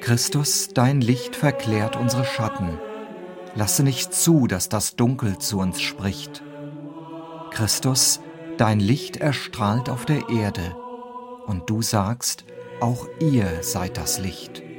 Christus, dein Licht verklärt unsere Schatten. Lasse nicht zu, dass das Dunkel zu uns spricht. Christus, dein Licht erstrahlt auf der Erde, und du sagst, auch ihr seid das Licht.